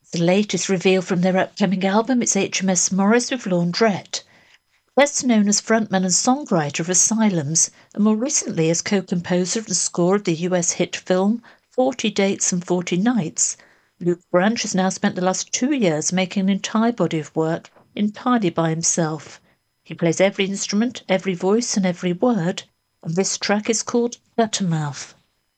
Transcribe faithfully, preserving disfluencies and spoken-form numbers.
The latest reveal from their upcoming album is H M S Morris with Laundrette. Best known as frontman and songwriter of Asylums, and more recently as co-composer of the score of the U S hit film Forty Dates and Forty Nights, Luke Branch has now spent the last two years making an entire body of work entirely by himself. He plays every instrument, every voice and every word, and this track is called Guttermouth.